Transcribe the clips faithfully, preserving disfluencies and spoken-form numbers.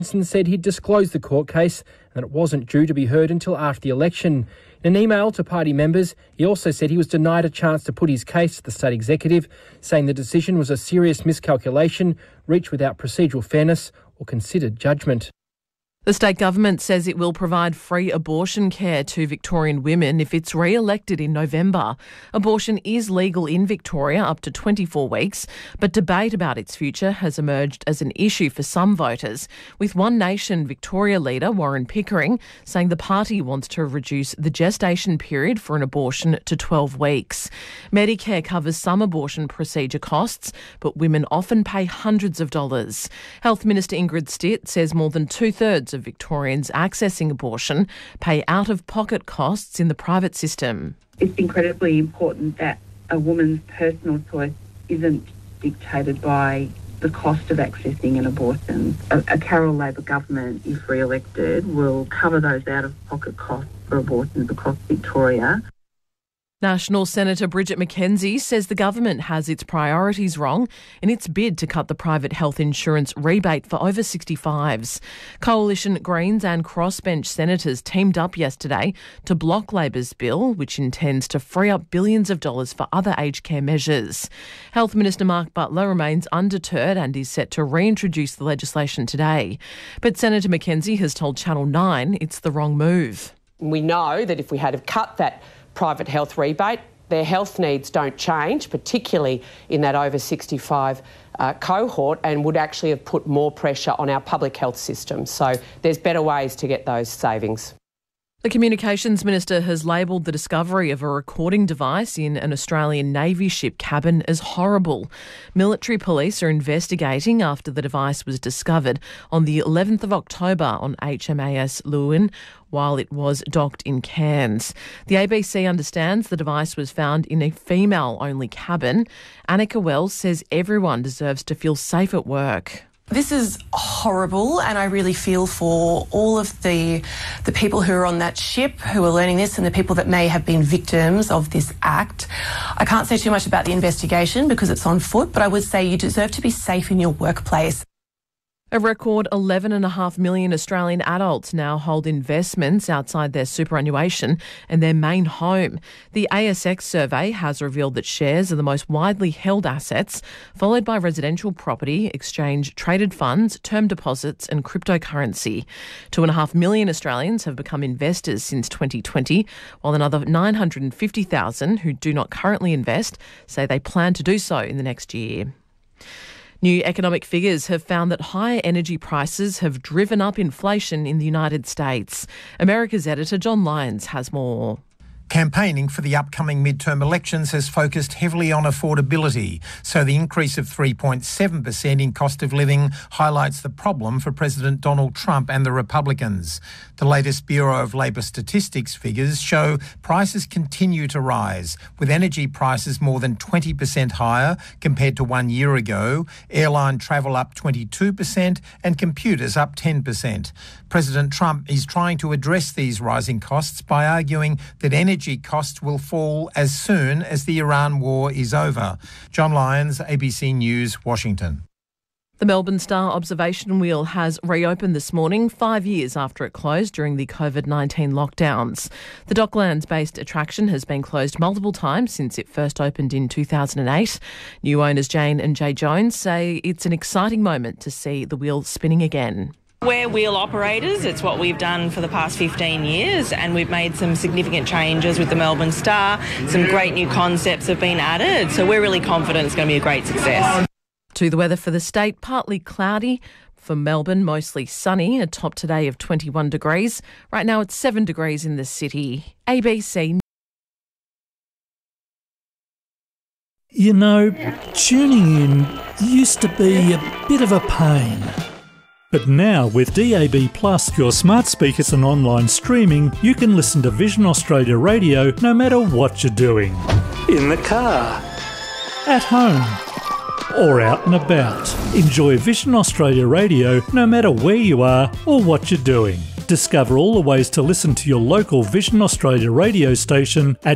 Johnson said he'd disclosed the court case and that it wasn't due to be heard until after the election. In an email to party members, he also said he was denied a chance to put his case to the state executive, saying the decision was a serious miscalculation, reached without procedural fairness or considered judgment. The state government says it will provide free abortion care to Victorian women if it's re-elected in November. Abortion is legal in Victoria up to twenty-four weeks, but debate about its future has emerged as an issue for some voters, with One Nation Victoria leader Warren Pickering saying the party wants to reduce the gestation period for an abortion to twelve weeks. Medicare covers some abortion procedure costs, but women often pay hundreds of dollars. Health Minister Ingrid Stitt says more than two-thirds of Victorians accessing abortion pay out-of-pocket costs in the private system. It's incredibly important that a woman's personal choice isn't dictated by the cost of accessing an abortion. A, a Carroll Labor government, if re-elected, will cover those out-of-pocket costs for abortions across Victoria. National Senator Bridget McKenzie says the government has its priorities wrong in its bid to cut the private health insurance rebate for over sixty-fives. Coalition Greens and crossbench senators teamed up yesterday to block Labor's bill, which intends to free up billions of dollars for other aged care measures. Health Minister Mark Butler remains undeterred and is set to reintroduce the legislation today. But Senator McKenzie has told Channel nine it's the wrong move. We know that if we had have cut that private health rebate, their health needs don't change, particularly in that over sixty-five uh, cohort, and would actually have put more pressure on our public health system. So there's better ways to get those savings. The Communications Minister has labelled the discovery of a recording device in an Australian Navy ship cabin as horrible. Military police are investigating after the device was discovered on the eleventh of October on H M A S Lewin while it was docked in Cairns. The A B C understands the device was found in a female-only cabin. Annika Wells says everyone deserves to feel safe at work. This is horrible, and I really feel for all of the the people who are on that ship who are learning this and the people that may have been victims of this act. I can't say too much about the investigation because it's on foot, but I would say you deserve to be safe in your workplace. A record eleven point five million Australian adults now hold investments outside their superannuation and their main home. The A S X survey has revealed that shares are the most widely held assets, followed by residential property, exchange-traded funds, term deposits and cryptocurrency. Two and a half million Australians have become investors since twenty twenty, while another nine hundred fifty thousand who do not currently invest say they plan to do so in the next year. New economic figures have found that higher energy prices have driven up inflation in the United States. America's editor John Lyons has more. Campaigning for the upcoming midterm elections has focused heavily on affordability, so the increase of three point seven percent in cost of living highlights the problem for President Donald Trump and the Republicans. The latest Bureau of Labor Statistics figures show prices continue to rise, with energy prices more than twenty percent higher compared to one year ago, airline travel up twenty-two percent and computers up ten percent. President Trump is trying to address these rising costs by arguing that energy Energy costs will fall as soon as the Iran war is over. John Lyons, A B C News, Washington. The Melbourne Star Observation Wheel has reopened this morning, five years after it closed during the COVID nineteen lockdowns. The Docklands-based attraction has been closed multiple times since it first opened in two thousand eight. New owners Jane and Jay Jones say it's an exciting moment to see the wheel spinning again. We're wheel operators. It's what we've done for the past fifteen years, and we've made some significant changes with the Melbourne Star. Some great new concepts have been added, so we're really confident it's going to be a great success. To the weather for the state, partly cloudy. For Melbourne, mostly sunny, a top today of twenty-one degrees. Right now it's seven degrees in the city. A B C. You know, tuning in used to be a bit of a pain. But now, with D A B Plus, your smart speakers and online streaming, you can listen to Vision Australia Radio no matter what you're doing. In the car, at home, or out and about. Enjoy Vision Australia Radio no matter where you are or what you're doing. Discover all the ways to listen to your local Vision Australia radio station at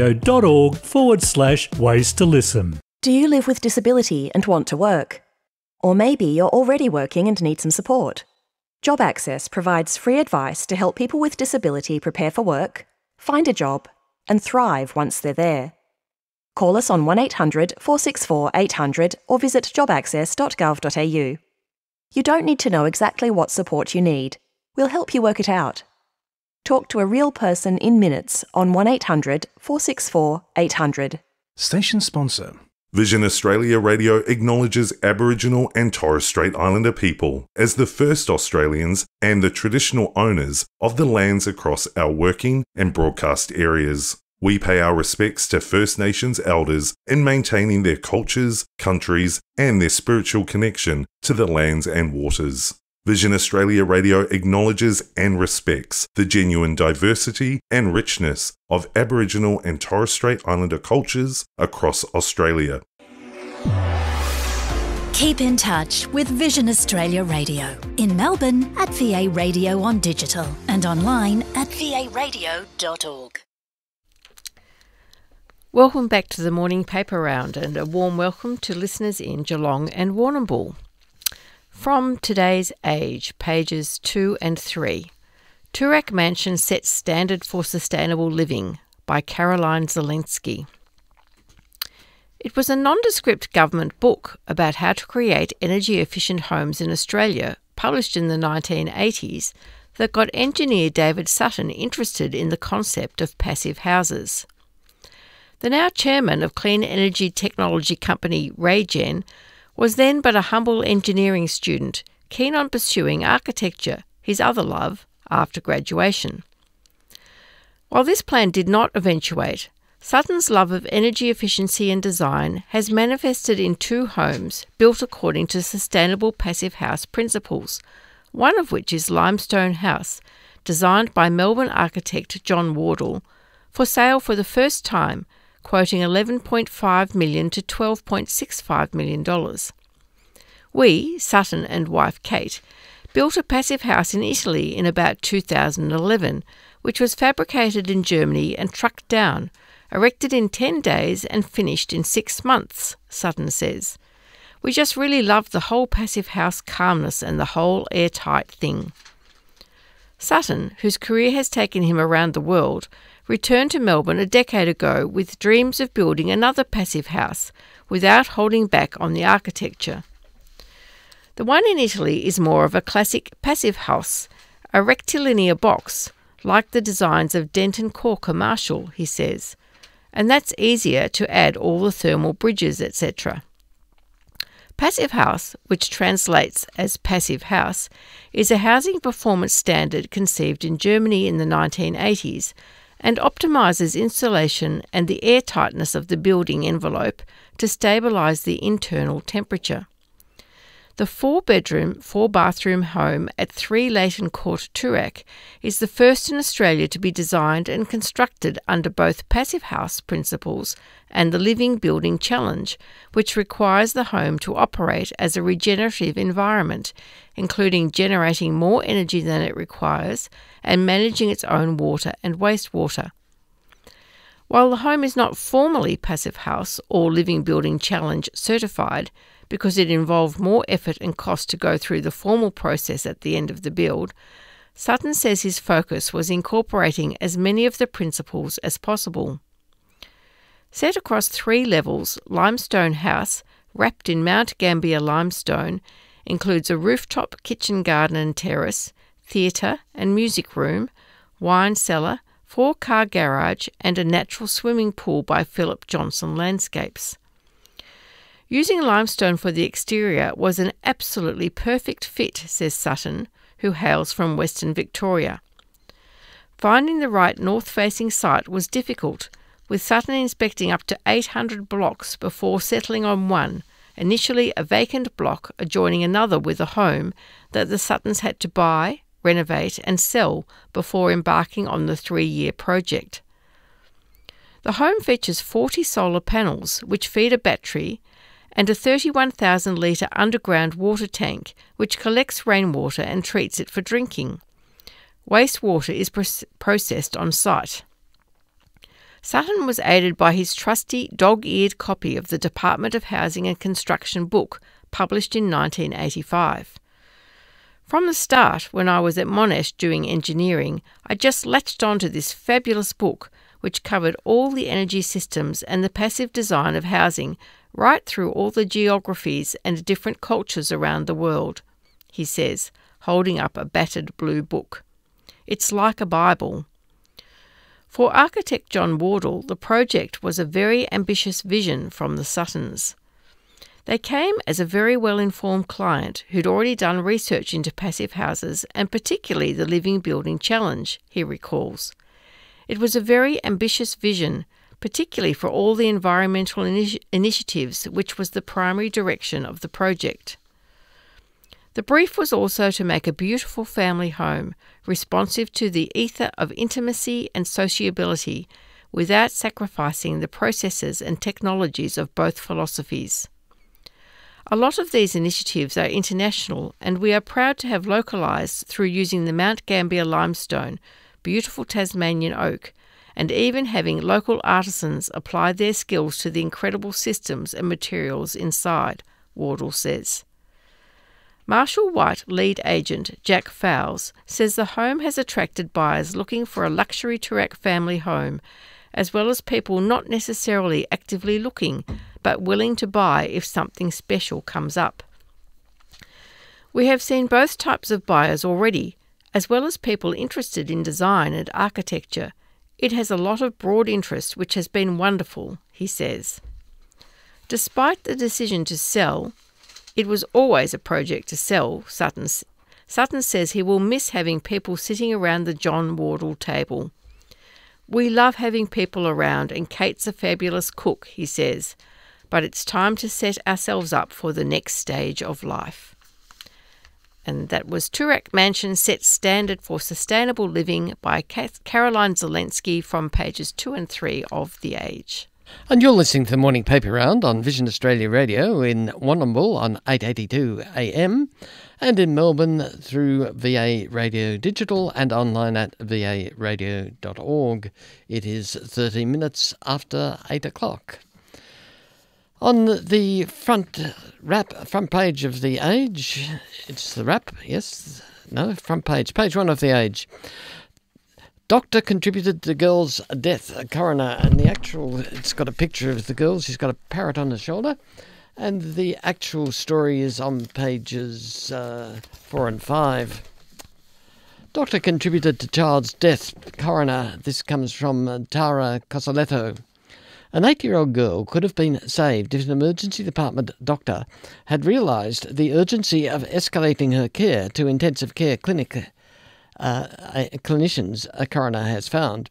varadio.org forward slash ways to listen. Do you live with disability and want to work? Or maybe you're already working and need some support. Job Access provides free advice to help people with disability prepare for work, find a job, and thrive once they're there. Call us on one eight hundred four six four eight hundred or visit job access dot gov dot a u. You don't need to know exactly what support you need. We'll help you work it out. Talk to a real person in minutes on one eight hundred four six four eight hundred. Station sponsor. Vision Australia Radio acknowledges Aboriginal and Torres Strait Islander people as the first Australians and the traditional owners of the lands across our working and broadcast areas. We pay our respects to First Nations elders in maintaining their cultures, countries, and their spiritual connection to the lands and waters. Vision Australia Radio acknowledges and respects the genuine diversity and richness of Aboriginal and Torres Strait Islander cultures across Australia. Keep in touch with Vision Australia Radio in Melbourne at V A Radio on digital and online at v a radio dot org. Welcome back to the morning paper round and a warm welcome to listeners in Geelong and Warrnambool. From today's Age, pages two and three. Toorak Mansion Sets Standard for Sustainable Living by Caroline Zelensky. It was a nondescript government book about how to create energy-efficient homes in Australia, published in the nineteen eighties, that got engineer David Sutton interested in the concept of passive houses. The now chairman of clean energy technology company RayGen was then but a humble engineering student, keen on pursuing architecture, his other love, after graduation. While this plan did not eventuate, Sutton's love of energy efficiency and design has manifested in two homes built according to sustainable passive house principles, one of which is Limestone House, designed by Melbourne architect John Wardle, for sale for the first time, quoting eleven point five million dollars to twelve point six five million dollars. We, Sutton and wife Kate, built a passive house in Italy in about two thousand eleven, which was fabricated in Germany and trucked down, erected in ten days and finished in six months, Sutton says. We just really loved the whole passive house calmness and the whole airtight thing. Sutton, whose career has taken him around the world, returned to Melbourne a decade ago with dreams of building another passive house without holding back on the architecture. The one in Italy is more of a classic passive house, a rectilinear box, like the designs of Denton Corker Marshall, he says, and that's easier to add all the thermal bridges, et cetera. Passive house, which translates as passive house, is a housing performance standard conceived in Germany in the nineteen eighties and optimises insulation and the airtightness of the building envelope to stabilise the internal temperature. The four-bedroom, four-bathroom home at three Leighton Court, Toorak, is the first in Australia to be designed and constructed under both passive house principles and the Living Building Challenge, which requires the home to operate as a regenerative environment, including generating more energy than it requires and managing its own water and wastewater. While the home is not formally Passive House or Living Building Challenge certified, because it involved more effort and cost to go through the formal process at the end of the build, Sutton says his focus was incorporating as many of the principles as possible. Set across three levels, Limestone House, wrapped in Mount Gambier limestone, includes a rooftop kitchen garden and terrace, theatre and music room, wine cellar, four-car garage and a natural swimming pool by Philip Johnson Landscapes. Using limestone for the exterior was an absolutely perfect fit, says Sutton, who hails from Western Victoria. Finding the right north-facing site was difficult, with Sutton inspecting up to eight hundred blocks before settling on one, initially a vacant block adjoining another with a home that the Suttons had to buy, renovate and sell before embarking on the three-year project. The home features forty solar panels which feed a battery and a thirty-one thousand litre underground water tank which collects rainwater and treats it for drinking. Wastewater is pr- processed on site. Sutton was aided by his trusty dog-eared copy of the Department of Housing and Construction book, published in nineteen eighty-five. From the start, when I was at Monash doing engineering, I just latched onto this fabulous book which covered all the energy systems and the passive design of housing right through all the geographies and different cultures around the world, he says, holding up a battered blue book. It's like a Bible. For architect John Wardle, the project was a very ambitious vision from the Suttons. They came as a very well-informed client who'd already done research into passive houses and particularly the Living Building Challenge, he recalls. It was a very ambitious vision, particularly for all the environmental initi- initiatives, which was the primary direction of the project. The brief was also to make a beautiful family home, responsive to the ether of intimacy and sociability, without sacrificing the processes and technologies of both philosophies. A lot of these initiatives are international, and we are proud to have localised through using the Mount Gambier limestone, beautiful Tasmanian oak, and even having local artisans apply their skills to the incredible systems and materials inside, Wardle says. Marshall White lead agent Jack Fowles says the home has attracted buyers looking for a luxury Toorak family home, as well as people not necessarily actively looking, but willing to buy if something special comes up. We have seen both types of buyers already, as well as people interested in design and architecture. It has a lot of broad interest, which has been wonderful, he says. Despite the decision to sell, it was always a project to sell, Sutton. Sutton says he will miss having people sitting around the John Wardle table. We love having people around, and Kate's a fabulous cook, he says, but it's time to set ourselves up for the next stage of life. And that was Toorak Mansion Sets Standard for Sustainable Living by Caroline Zelensky from pages two and three of The Age. And you're listening to the Morning Paper Round on Vision Australia Radio in Warrnambool on eight eighty-two A M and in Melbourne through V A Radio Digital and online at v a radio dot org. It is thirty minutes after eight o'clock. On the front wrap, front page of The Age, it's the wrap, yes, no, front page, page one of The Age. Doctor contributed to girl's death, a coroner, and the actual, it's got a picture of the girl, she's got a parrot on her shoulder, and the actual story is on pages uh, four and five. Doctor contributed to child's death, coroner, this comes from uh, Tara Cosoletto. An eight-year-old girl could have been saved if an emergency department doctor had realised the urgency of escalating her care to intensive care clinic Uh, clinicians, a coroner has found.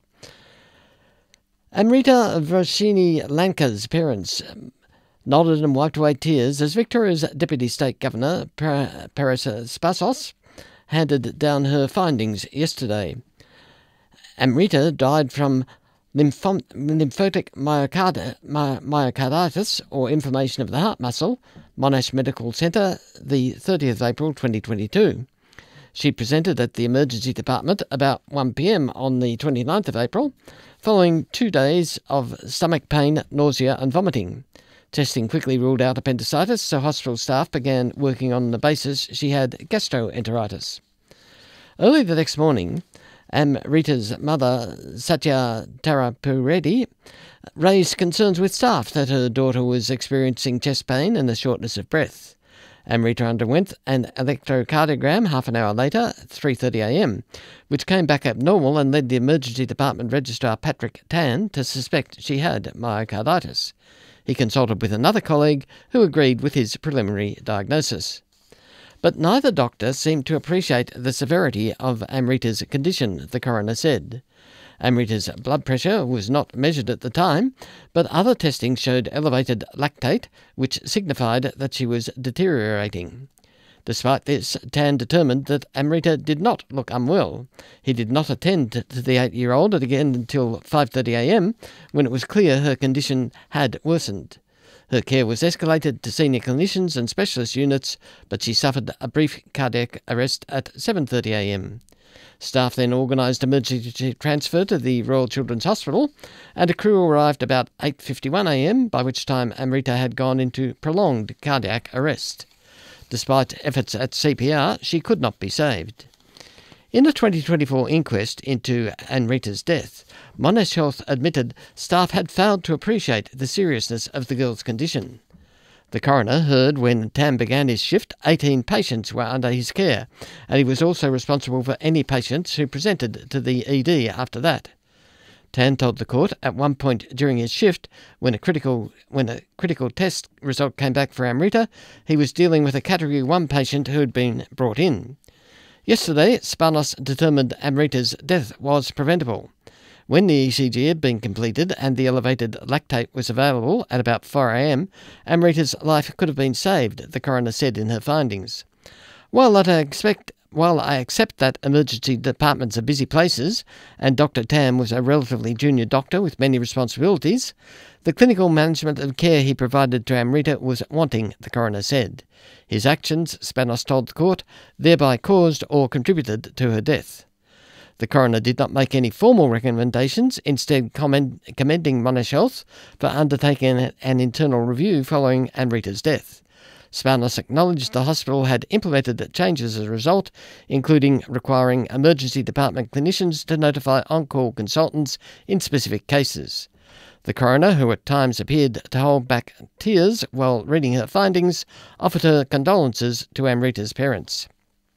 Amrita Varshini Lanka's parents nodded and wiped away tears as Victoria's Deputy State Governor, Parisa Spasos, handed down her findings yesterday. Amrita died from lymphom- lymphotic myocard- my- myocarditis, or inflammation of the heart muscle, Monash Medical Centre, the thirtieth of April twenty twenty-two. She presented at the emergency department about one p m on the twenty-ninth of April, following two days of stomach pain, nausea and vomiting. Testing quickly ruled out appendicitis, so hospital staff began working on the basis she had gastroenteritis. Early the next morning, Amrita's mother, Satya Tarapuredi, raised concerns with staff that her daughter was experiencing chest pain and a shortness of breath. Amrita underwent an electrocardiogram half an hour later, three thirty a m, which came back abnormal and led the emergency department registrar Patrick Tan to suspect she had myocarditis. He consulted with another colleague who agreed with his preliminary diagnosis. But neither doctor seemed to appreciate the severity of Amrita's condition, the coroner said. Amrita's blood pressure was not measured at the time, but other testing showed elevated lactate, which signified that she was deteriorating. Despite this, Tan determined that Amrita did not look unwell. He did not attend to the eight-year-old again until five thirty a m, when it was clear her condition had worsened. Her care was escalated to senior clinicians and specialist units, but she suffered a brief cardiac arrest at seven thirty a m. Staff then organised emergency transfer to the Royal Children's Hospital, and a crew arrived about eight fifty-one a m, by which time Amrita had gone into prolonged cardiac arrest. Despite efforts at C P R, she could not be saved. In a twenty twenty-four inquest into Amrita's death, Monash Health admitted staff had failed to appreciate the seriousness of the girl's condition. The coroner heard when Tam began his shift, eighteen patients were under his care, and he was also responsible for any patients who presented to the E D after that. Tam told the court at one point during his shift, when a critical when a critical test result came back for Amrita, he was dealing with a Category one patient who had been brought in. Yesterday, Spanos determined Amrita's death was preventable. When the E C G had been completed and the elevated lactate was available at about four a m, Amrita's life could have been saved, the coroner said in her findings. While I expect, while I accept that emergency departments are busy places, and Doctor Tam was a relatively junior doctor with many responsibilities, the clinical management of care he provided to Amrita was wanting, the coroner said. His actions, Spanos told the court, thereby caused or contributed to her death. The coroner did not make any formal recommendations, instead commend, commending Monash Health for undertaking an internal review following Amrita's death. Spanos acknowledged the hospital had implemented changes as a result, including requiring emergency department clinicians to notify on-call consultants in specific cases. The coroner, who at times appeared to hold back tears while reading her findings, offered her condolences to Amrita's parents.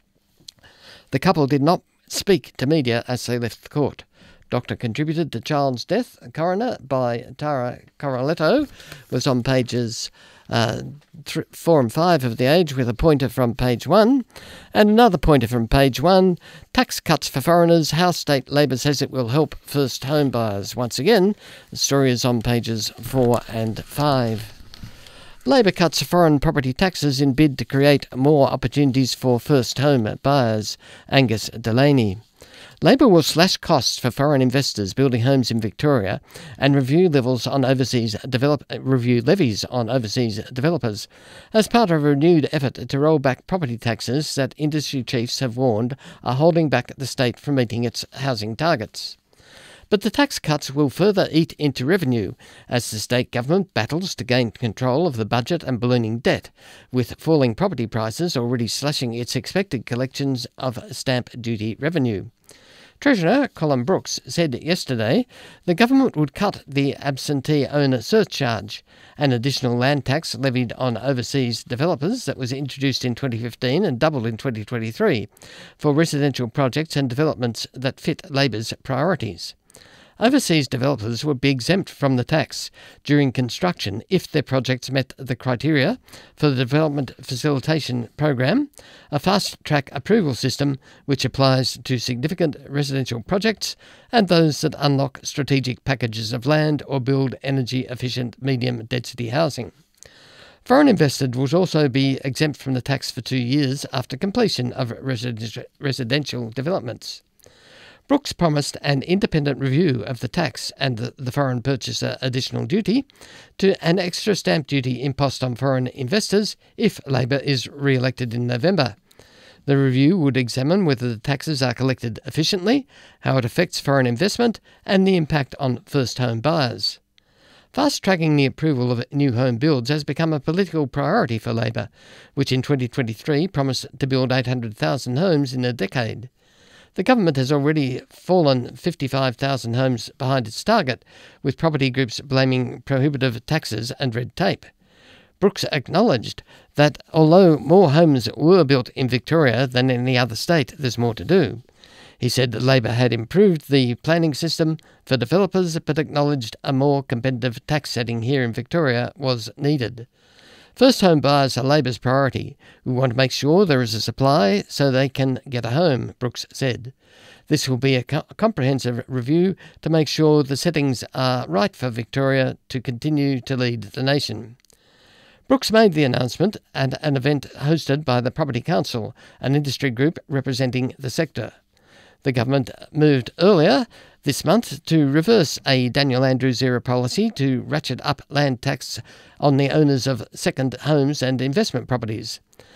The couple did not speak to media as they left the court. Doctor contributed to child's death. Coroner by Tara Coroletto was on pages uh, th- four and five of The Age, with a pointer from page one, and another pointer from page one. Tax cuts for foreigners. How State Labor says it will help first home buyers. Once again, the story is on pages four and five. Labor cuts foreign property taxes in bid to create more opportunities for first home buyers. Angus Delaney. Labor will slash costs for foreign investors building homes in Victoria and review levels on overseas develop review levies on overseas developers as part of a renewed effort to roll back property taxes that industry chiefs have warned are holding back the state from meeting its housing targets. But the tax cuts will further eat into revenue as the state government battles to gain control of the budget and ballooning debt, with falling property prices already slashing its expected collections of stamp duty revenue. Treasurer Colin Brooks said yesterday the government would cut the absentee owner surcharge, an additional land tax levied on overseas developers that was introduced in twenty fifteen and doubled in twenty twenty-three, for residential projects and developments that fit Labor's priorities. Overseas developers would be exempt from the tax during construction if their projects met the criteria for the Development Facilitation Program, a fast-track approval system which applies to significant residential projects and those that unlock strategic packages of land or build energy-efficient medium-density housing. Foreign investors would also be exempt from the tax for two years after completion of residential residential developments. Brooks promised an independent review of the tax and the, the foreign purchaser additional duty to an extra stamp duty imposed on foreign investors if Labor is re-elected in November. The review would examine whether the taxes are collected efficiently, how it affects foreign investment, and the impact on first home buyers. Fast-tracking the approval of new home builds has become a political priority for Labor, which in twenty twenty-three promised to build eight hundred thousand homes in a decade. The government has already fallen fifty-five thousand homes behind its target, with property groups blaming prohibitive taxes and red tape. Brooks acknowledged that although more homes were built in Victoria than any other state, there's more to do. He said that Labor had improved the planning system for developers, but acknowledged a more competitive tax setting here in Victoria was needed. First home buyers are Labor's priority. We want to make sure there is a supply so they can get a home, Brooks said. This will be a, co- a comprehensive review to make sure the settings are right for Victoria to continue to lead the nation. Brooks made the announcement at an event hosted by the Property Council, an industry group representing the sector. The government moved earlier this month to reverse a Daniel Andrews-era policy to ratchet up land tax on the owners of second homes and investment properties.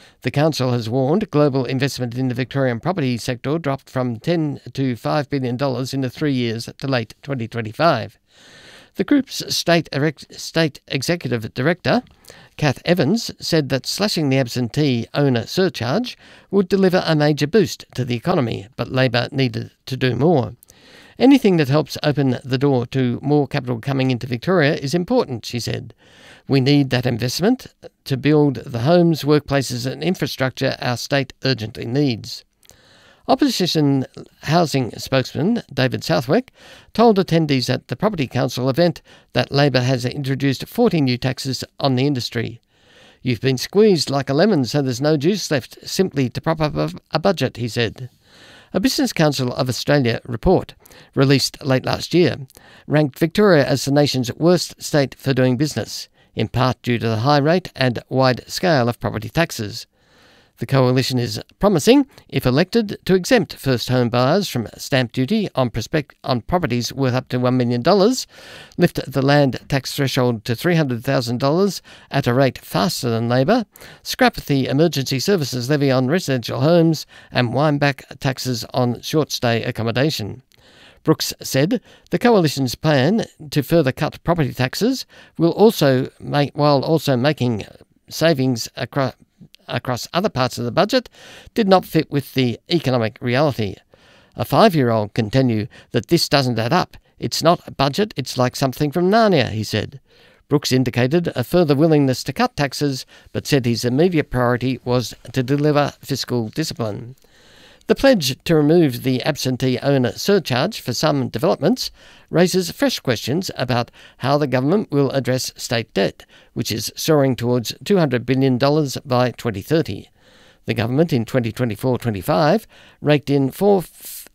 The council has warned global investment in the Victorian property sector dropped from ten to five billion dollars in the three years to late twenty twenty-five. The group's state, erect, state executive director, Kath Evans, said that slashing the absentee owner surcharge would deliver a major boost to the economy, but Labor needed to do more. Anything that helps open the door to more capital coming into Victoria is important, she said. We need that investment to build the homes, workplaces and infrastructure our state urgently needs. Opposition housing spokesman David Southwick told attendees at the Property Council event that Labor has introduced forty new taxes on the industry. You've been squeezed like a lemon, so there's no juice left simply to prop up a budget, he said. A Business Council of Australia report, released late last year, ranked Victoria as the nation's worst state for doing business, in part due to the high rate and wide scale of property taxes. The coalition is promising, if elected, to exempt first home buyers from stamp duty on, prospect- on properties worth up to one million dollars, lift the land tax threshold to three hundred thousand dollars at a rate faster than Labor, scrap the emergency services levy on residential homes, and wind back taxes on short-stay accommodation. Brooks said the coalition's plan to further cut property taxes will also make, while also making savings across across other parts of the budget, did not fit with the economic reality. A five-year-old can tell you that this doesn't add up. It's not a budget, it's like something from Narnia, he said. Brooks indicated a further willingness to cut taxes, but said his immediate priority was to deliver fiscal discipline. The pledge to remove the absentee owner surcharge for some developments raises fresh questions about how the government will address state debt, which is soaring towards two hundred billion dollars by twenty thirty. The government in twenty twenty-four twenty-five raked in four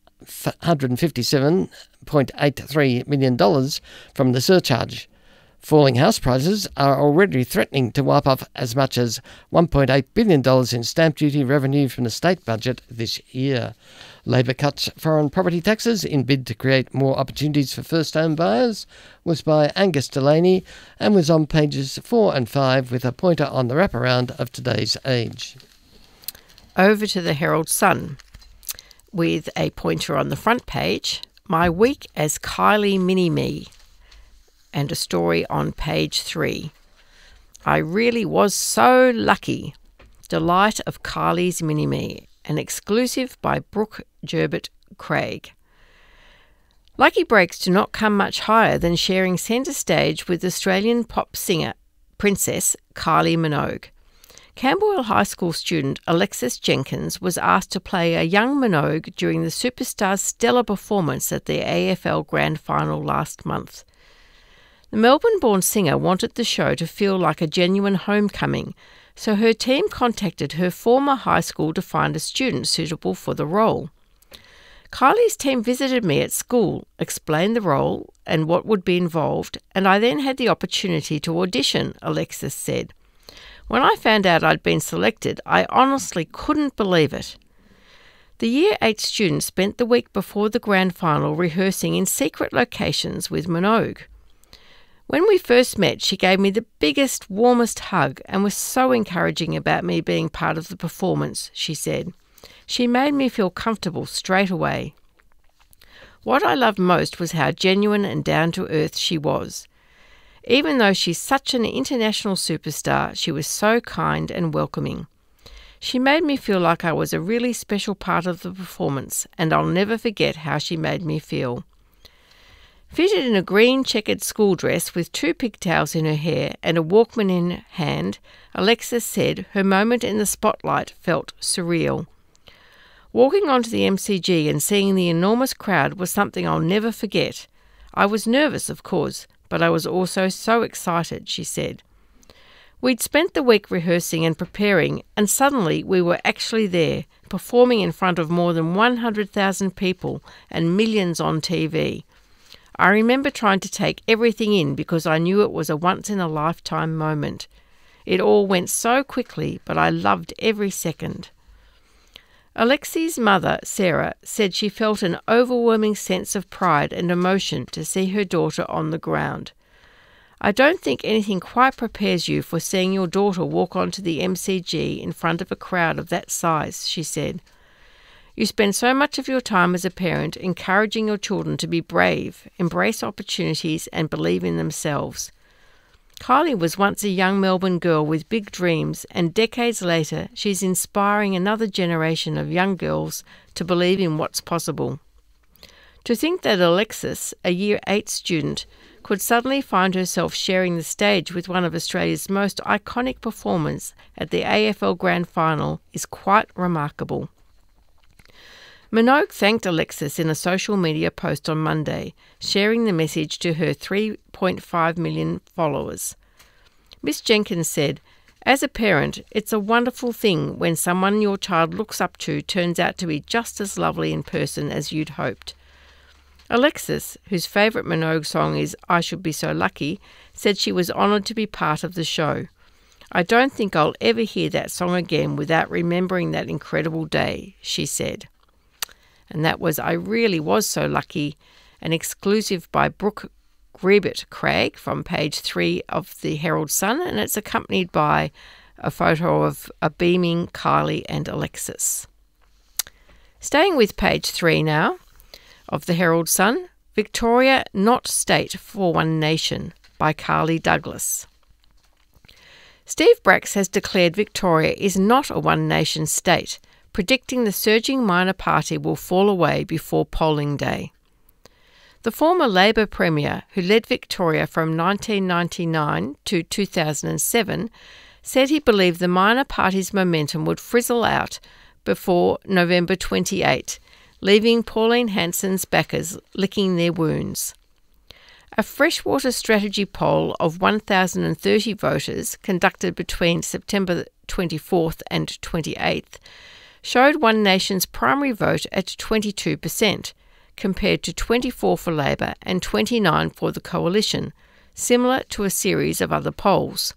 hundred fifty-seven point eight three million dollars from the surcharge. Falling house prices are already threatening to wipe off as much as one point eight billion dollars in stamp duty revenue from the state budget this year. Labor cuts foreign property taxes in bid to create more opportunities for first home buyers was by Angus Delaney and was on pages four and five with a pointer on the wraparound of today's Age. Over to the Herald Sun with a pointer on the front page, My Week as Kylie Mini-Me, and a story on page three. I really was so lucky. Delight of Kylie's Mini-Me, an exclusive by Brooke Gerbert Craig. Lucky breaks do not come much higher than sharing centre stage with Australian pop singer Princess Kylie Minogue. Camberwell High School student Alexis Jenkins was asked to play a young Minogue during the Superstars' stellar performance at the A F L Grand Final last month. The Melbourne-born singer wanted the show to feel like a genuine homecoming, so her team contacted her former high school to find a student suitable for the role. Kylie's team visited me at school, explained the role and what would be involved, and I then had the opportunity to audition, Alexis said. When I found out I'd been selected, I honestly couldn't believe it. The Year eight students spent the week before the grand final rehearsing in secret locations with Minogue. When we first met, she gave me the biggest, warmest hug and was so encouraging about me being part of the performance, she said. She made me feel comfortable straight away. What I loved most was how genuine and down-to-earth she was. Even though she's such an international superstar, she was so kind and welcoming. She made me feel like I was a really special part of the performance, and I'll never forget how she made me feel. Fitted in a green checkered school dress with two pigtails in her hair and a Walkman in hand, Alexis said her moment in the spotlight felt surreal. Walking onto the M C G and seeing the enormous crowd was something I'll never forget. I was nervous, of course, but I was also so excited, she said. We'd spent the week rehearsing and preparing, and suddenly we were actually there, performing in front of more than one hundred thousand people and millions on T V. I remember trying to take everything in because I knew it was a once-in-a-lifetime moment. It all went so quickly, but I loved every second. Alexi's mother, Sarah, said she felt an overwhelming sense of pride and emotion to see her daughter on the ground. I don't think anything quite prepares you for seeing your daughter walk onto the M C G in front of a crowd of that size, she said. You spend so much of your time as a parent encouraging your children to be brave, embrace opportunities and believe in themselves. Kylie was once a young Melbourne girl with big dreams, and decades later she's inspiring another generation of young girls to believe in what's possible. To think that Alexis, a Year eight student, could suddenly find herself sharing the stage with one of Australia's most iconic performers at the A F L Grand Final is quite remarkable. Minogue thanked Alexis in a social media post on Monday, sharing the message to her three point five million followers. Miss Jenkins said, "As a parent, it's a wonderful thing when someone your child looks up to turns out to be just as lovely in person as you'd hoped." Alexis, whose favourite Minogue song is I Should Be So Lucky, said she was honoured to be part of the show. "I don't think I'll ever hear that song again without remembering that incredible day," she said. And that was I Really Was So Lucky, an exclusive by Brooke Griebert Craig from page three of the Herald Sun, and it's accompanied by a photo of a beaming Kylie and Alexis. Staying with page three now of the Herald Sun, Victoria Not State for One Nation by Carly Douglas. Steve Bracks has declared Victoria is not a one nation state, predicting the surging minor party will fall away before polling day. The former Labor Premier, who led Victoria from nineteen ninety-nine to two thousand seven, said he believed the minor party's momentum would frizzle out before November twenty-eighth, leaving Pauline Hanson's backers licking their wounds. A Freshwater Strategy poll of one thousand thirty voters conducted between September twenty-fourth and twenty-eighth showed One Nation's primary vote at twenty-two percent, compared to twenty-four for Labor and twenty-nine for the Coalition, similar to a series of other polls.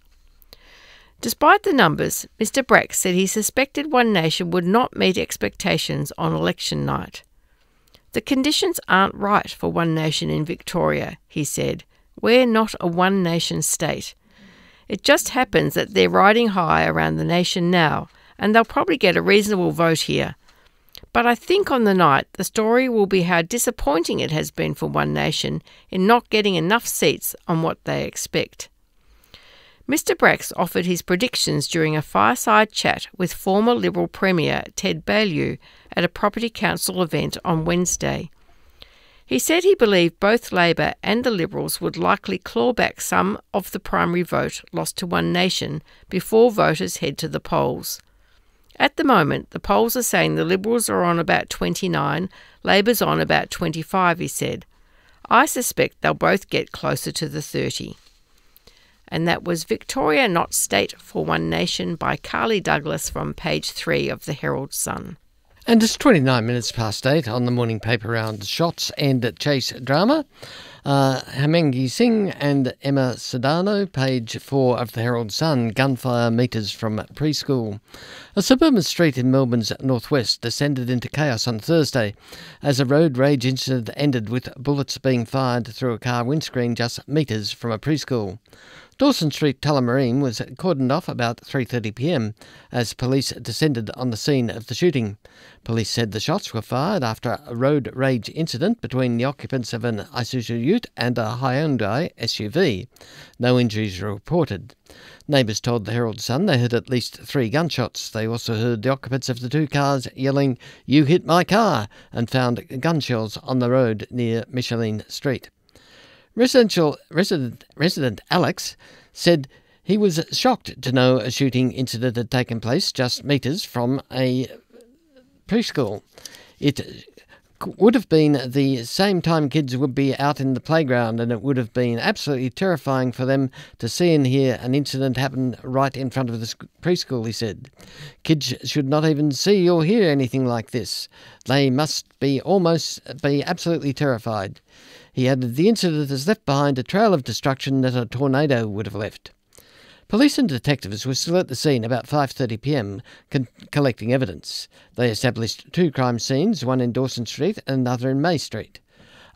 Despite the numbers, Mister Bracks said he suspected One Nation would not meet expectations on election night. "The conditions aren't right for One Nation in Victoria," he said. "We're not a One Nation state. It just happens that they're riding high around the nation now, and they'll probably get a reasonable vote here. But I think on the night the story will be how disappointing it has been for One Nation in not getting enough seats on what they expect." Mister Bracks offered his predictions during a fireside chat with former Liberal Premier Ted Baillieu at a Property Council event on Wednesday. He said he believed both Labor and the Liberals would likely claw back some of the primary vote lost to One Nation before voters head to the polls. At the moment, the polls are saying the Liberals are on about twenty-nine, Labor's on about twenty-five, he said. "I suspect they'll both get closer to the thirty. And that was Victoria Not State for One Nation by Carly Douglas from page three of the Herald Sun. And it's twenty-nine minutes past eight on the morning paper round. Shots and chase drama. Uh, Hamengi Singh and Emma Sedano, page four of the Herald Sun. Gunfire meters from preschool. A suburban street in Melbourne's northwest descended into chaos on Thursday as a road rage incident ended with bullets being fired through a car windscreen just metres from a preschool. Dawson Street, Tullamarine, was cordoned off about three thirty p m as police descended on the scene of the shooting. Police said the shots were fired after a road rage incident between the occupants of an Isuzu Ute and a Hyundai S U V. No injuries were reported. Neighbours told the Herald Sun they heard at least three gunshots. They also heard the occupants of the two cars yelling, "You hit my car," and found gun shells on the road near Micheline Street. Residential resident, resident Alex said he was shocked to know a shooting incident had taken place just metres from a preschool. It would have been the same time kids would be out in the playground, and it would have been absolutely terrifying for them to see and hear an incident happen right in front of the preschool, he said. Kids should not even see or hear anything like this. They must be almost be absolutely terrified. He added the incident has left behind a trail of destruction that a tornado would have left. Police and detectives were still at the scene about five thirty p m con- collecting evidence. They established two crime scenes, one in Dawson Street and another in May Street.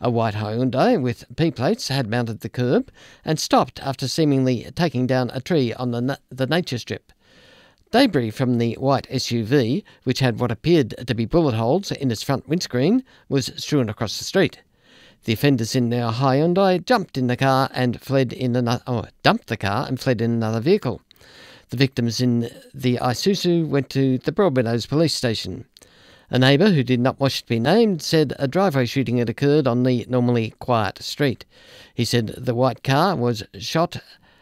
A white Hyundai with P-plates had mounted the curb and stopped after seemingly taking down a tree on the, na- the nature strip. Debris from the white S U V, which had what appeared to be bullet holes in its front windscreen, was strewn across the street. The offenders in their Hyundai jumped in the car and fled in another, oh, dumped the car and fled in another vehicle. The victims in the Isuzu went to the Broadmeadows police station. A neighbour who did not wish to be named said a driveway shooting had occurred on the normally quiet street. He said the white car was shot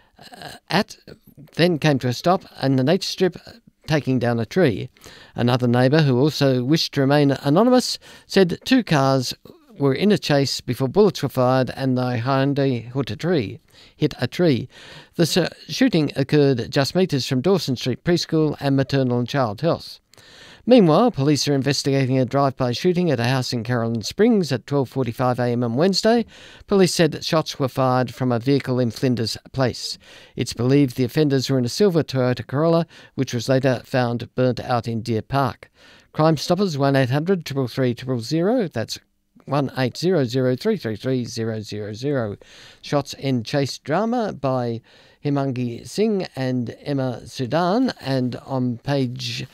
at, then came to a stop and the nature strip taking down a tree. Another neighbour who also wished to remain anonymous said two cars were in a chase before bullets were fired and the Hyundai hit a tree. Hit a tree. The shooting occurred just metres from Dawson Street Preschool and Maternal and Child Health. Meanwhile, police are investigating a drive-by shooting at a house in Caroline Springs at twelve forty-five a m on Wednesday. Police said that shots were fired from a vehicle in Flinders Place. It's believed the offenders were in a silver Toyota Corolla, which was later found burnt out in Deer Park. Crime Stoppers one eight hundred, three three three zero zero, that's one eight hundred, three three three, zero zero zero. Shots in Chase Drama by Himangi Singh and Emma Sudan. And on page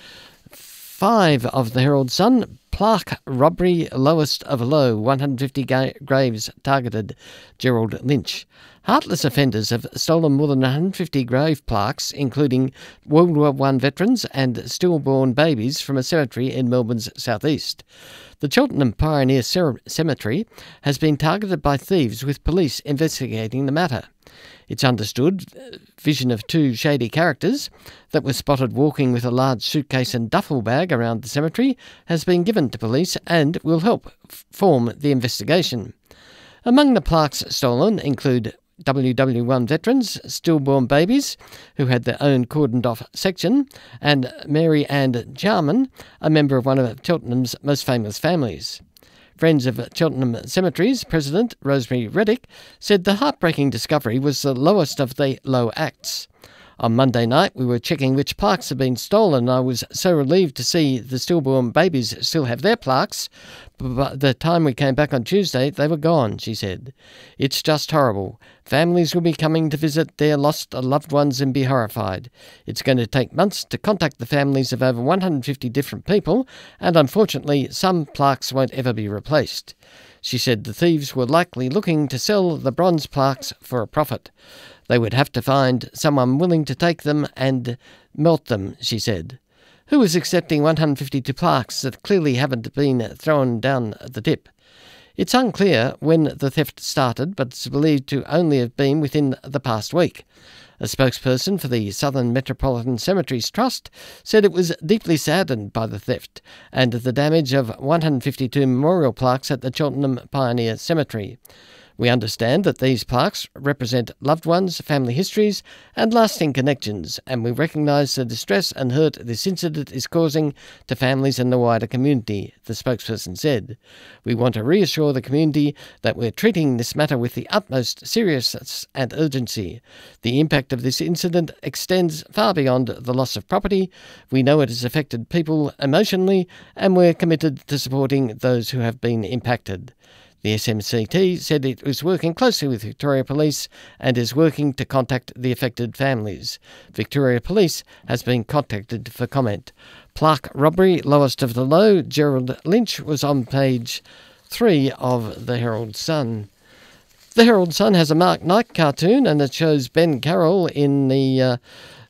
five of the Herald Sun, plaque robbery lowest of low, one hundred fifty ga- graves targeted, Gerald Lynch. Heartless offenders have stolen more than one hundred fifty grave plaques, including World War One veterans and stillborn babies, from a cemetery in Melbourne's southeast. The Cheltenham Pioneer Cemetery has been targeted by thieves, with police investigating the matter. It's understood vision of two shady characters that were spotted walking with a large suitcase and duffel bag around the cemetery has been given to police and will help f- form the investigation. Among the plaques stolen include W W one veterans, stillborn babies who had their own cordoned-off section, and Mary Ann Jarman, a member of one of Cheltenham's most famous families. Friends of Cheltenham Cemeteries President Rosemary Reddick said the heartbreaking discovery was the lowest of the low acts. On Monday night, we were checking which plaques had been stolen. I was so relieved to see the stillborn babies still have their plaques. But by the time we came back on Tuesday, they were gone, she said. It's just horrible. Families will be coming to visit their lost loved ones and be horrified. It's going to take months to contact the families of over one hundred fifty different people, and unfortunately, some plaques won't ever be replaced. She said the thieves were likely looking to sell the bronze plaques for a profit. They would have to find someone willing to take them and melt them, she said. Who is accepting one hundred fifty-two plaques that clearly haven't been thrown down the tip? It's unclear when the theft started, but it's believed to only have been within the past week. A spokesperson for the Southern Metropolitan Cemeteries Trust said it was deeply saddened by the theft and the damage of one hundred fifty-two memorial plaques at the Cheltenham Pioneer Cemetery. We understand that these plaques represent loved ones, family histories and lasting connections, and we recognise the distress and hurt this incident is causing to families and the wider community, the spokesperson said. We want to reassure the community that we're treating this matter with the utmost seriousness and urgency. The impact of this incident extends far beyond the loss of property. We know it has affected people emotionally, and we're committed to supporting those who have been impacted. The S M C T said it was working closely with Victoria Police and is working to contact the affected families. Victoria Police has been contacted for comment. Plaque robbery, lowest of the low, Gerald Lynch, was on page three of the Herald Sun. The Herald Sun has a Mark Knight cartoon, and it shows Ben Carroll in the uh,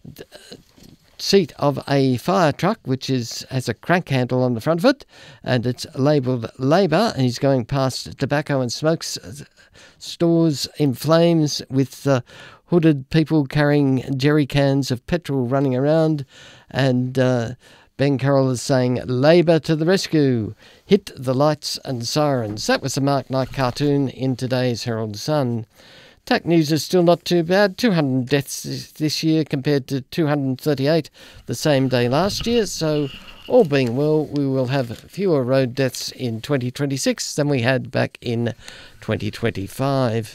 seat of a fire truck, which is has a crank handle on the front of it, and it's labelled Labour, and he's going past tobacco and smokes stores in flames with uh, hooded people carrying jerry cans of petrol running around, and uh, Ben Carroll is saying, Labour to the rescue, hit the lights and sirens. That was the Mark Knight cartoon in today's Herald Sun. T A C news is still not too bad. two hundred deaths this year compared to two hundred thirty-eight the same day last year. So, all being well, we will have fewer road deaths in twenty twenty-six than we had back in twenty twenty-five.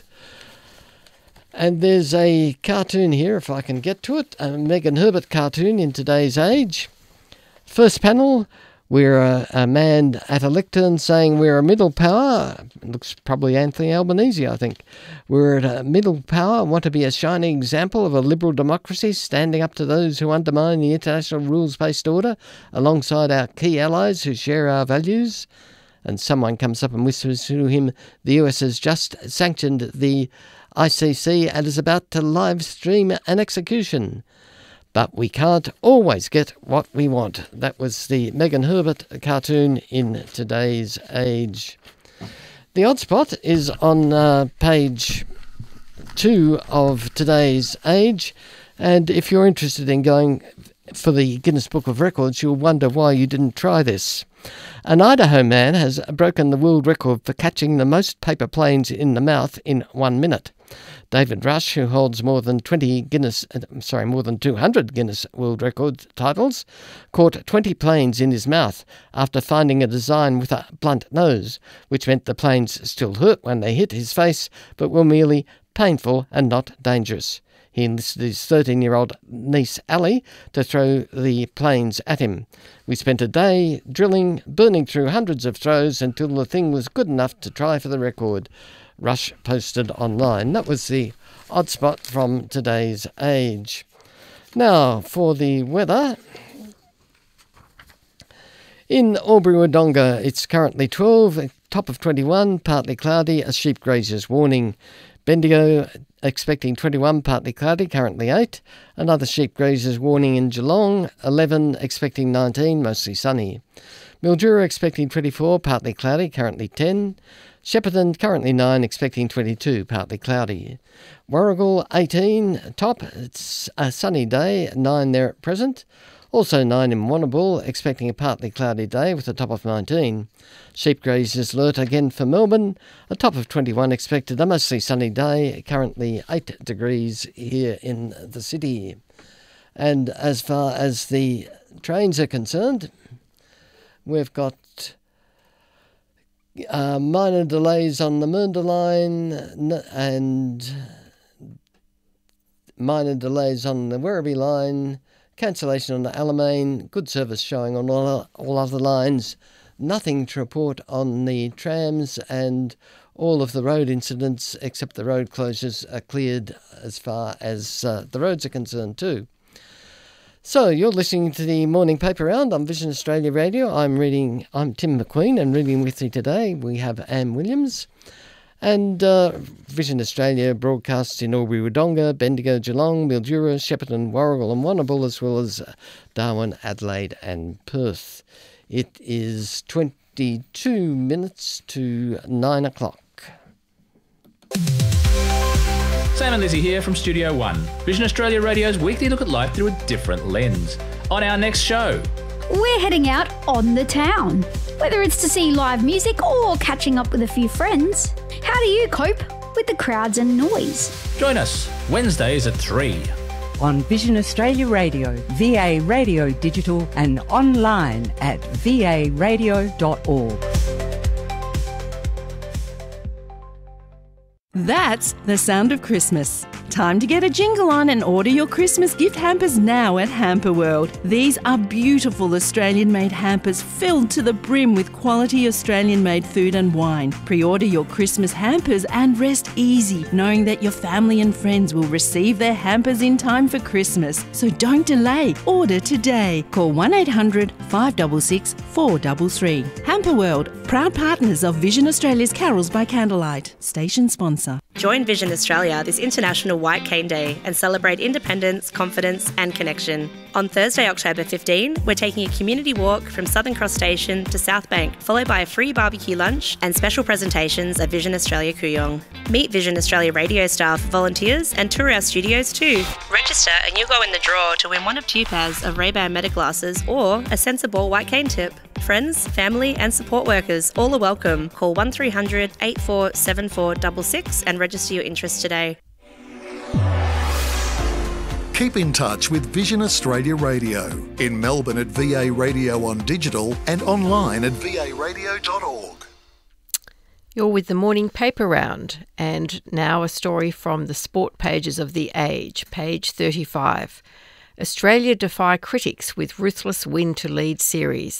And there's a cartoon here, if I can get to it, a Megan Herbert cartoon in today's age. First panel, We're a, a man at a lectern saying we're a middle power. It looks probably Anthony Albanese, I think. We're at a middle power, want to be a shining example of a liberal democracy, standing up to those who undermine the international rules-based order, alongside our key allies who share our values. And someone comes up and whispers to him, the U S has just sanctioned the I C C and is about to live stream an execution. But we can't always get what we want. That was the Megan Herbert cartoon in today's Age. The Odd Spot is on uh, page two of today's Age. And if you're interested in going for the Guinness Book of Records, you'll wonder why you didn't try this. An Idaho man has broken the world record for catching the most paper planes in the mouth in one minute. David Rush, who holds more than twenty Guinness, sorry, more than two hundred Guinness World Record titles, caught twenty planes in his mouth after finding a design with a blunt nose, which meant the planes still hurt when they hit his face, but were merely painful and not dangerous. He enlisted his thirteen-year-old niece, Ali, to throw the planes at him. We spent a day drilling, burning through hundreds of throws until the thing was good enough to try for the record, Rush posted online. That was the Odd Spot from today's Age. Now, for the weather. In Albury-Wodonga, it's currently twelve, top of twenty-one, partly cloudy, a sheep grazer's warning. Bendigo, expecting twenty-one, partly cloudy, currently eight. Another sheep grazer's warning in Geelong, eleven, expecting nineteen, mostly sunny. Mildura, expecting twenty-four, partly cloudy, currently ten. Shepparton, currently nine, expecting twenty-two, partly cloudy. Warragul, eighteen, top, it's a sunny day, nine there at present. Also nine in Warrnambool, expecting a partly cloudy day with a top of nineteen. Sheep grazers alert again for Melbourne, a top of twenty-one expected, a mostly sunny day, currently eight degrees here in the city. And as far as the trains are concerned, we've got Uh, minor delays on the Mernda line and minor delays on the Werribee line, cancellation on the Alamein, good service showing on all, all other lines, nothing to report on the trams, and all of the road incidents except the road closures are cleared as far as uh, the roads are concerned too. So, you're listening to the Morning Paper Round on Vision Australia Radio. I'm reading, I'm Tim McQueen, and reading with me today we have Anne Williams. And uh, Vision Australia broadcasts in Albury-Wodonga, Bendigo, Geelong, Mildura, Shepparton, Warragul and Warrnambool, as well as Darwin, Adelaide and Perth. It is twenty-two minutes to nine o'clock. Sam and Lizzie here from Studio One, Vision Australia Radio's weekly look at life through a different lens. On our next show, we're heading out on the town. Whether it's to see live music or catching up with a few friends, how do you cope with the crowds and noise? Join us Wednesdays at three. On Vision Australia Radio, V A Radio Digital and online at v a radio dot org. That's the sound of Christmas. Time to get a jingle on and order your Christmas gift hampers now at Hamper World. These are beautiful Australian-made hampers filled to the brim with quality Australian-made food and wine. Pre-order your Christmas hampers and rest easy, knowing that your family and friends will receive their hampers in time for Christmas. So don't delay. Order today. Call one eight hundred, five six six, four three three. Hamper World, proud partners of Vision Australia's Carols by Candlelight. Station sponsor. Join Vision Australia this International White Cane Day and celebrate independence, confidence and connection. On Thursday, October fifteenth, we're taking a community walk from Southern Cross Station to South Bank, followed by a free barbecue lunch and special presentations at Vision Australia Kooyong. Meet Vision Australia radio staff, volunteers and tour our studios too. Register and you'll go in the draw to win one of two pairs of Ray-Ban Meta glasses or a sensible white cane tip. Friends, family and support workers all are welcome. Call one three hundred, eight four seven four six six and register your interest today. Keep in touch with Vision Australia Radio. In Melbourne at V A Radio on digital and online at v a radio dot org. You're with the Morning Paper Round, and now a story from the sport pages of The Age, page thirty-five. Australia defy critics with ruthless win to lead series,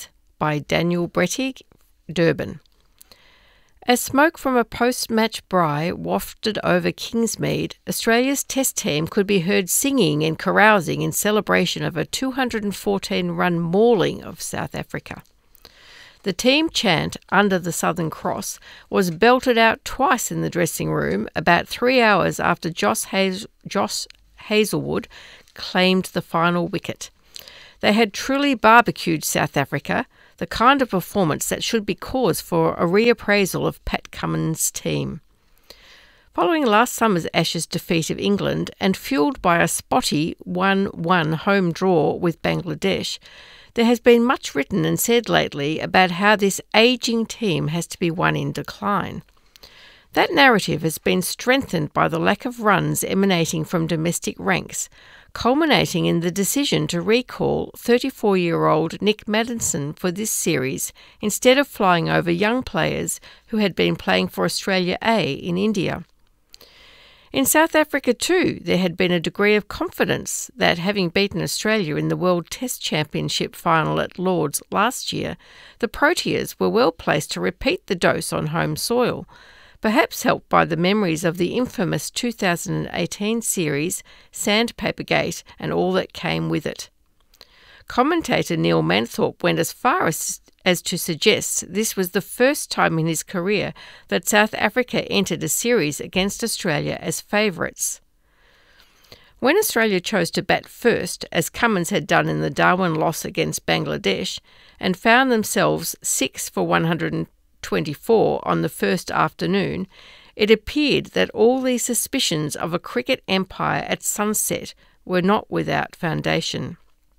by Daniel Brettig, Durban. As smoke from a post-match braai wafted over Kingsmead, Australia's Test team could be heard singing and carousing in celebration of a two hundred fourteen run mauling of South Africa. The team chant, Under the Southern Cross, was belted out twice in the dressing room about three hours after Josh, Haz- Josh Hazlewood claimed the final wicket. They had truly barbecued South Africa, the kind of performance that should be cause for a reappraisal of Pat Cummins' team. Following last summer's Ashes defeat of England and fuelled by a spotty one one home draw with Bangladesh, there has been much written and said lately about how this ageing team has to be one in decline. That narrative has been strengthened by the lack of runs emanating from domestic ranks, culminating in the decision to recall thirty-four-year-old Nick Maddinson for this series instead of flying over young players who had been playing for Australia A in India. In South Africa too, there had been a degree of confidence that, having beaten Australia in the World Test Championship final at Lord's last year, the Proteas were well placed to repeat the dose on home soil, perhaps helped by the memories of the infamous two thousand eighteen series, Sandpapergate, and all that came with it. Commentator Neil Manthorpe went as far as, as to suggest this was the first time in his career that South Africa entered a series against Australia as favourites. When Australia chose to bat first, as Cummins had done in the Darwin loss against Bangladesh, and found themselves six for one hundred twenty-four on the first afternoon, it appeared that all these suspicions of a cricket empire at sunset were not without foundation.